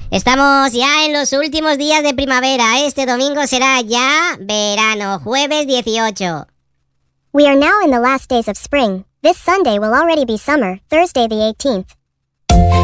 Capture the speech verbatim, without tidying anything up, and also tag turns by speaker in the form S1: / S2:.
S1: Estamos ya en los últimos días de primavera. Este domingo será ya verano, jueves dieciocho.
S2: We are now in the last days of spring. This Sunday will already be summer, Thursday the eighteenth.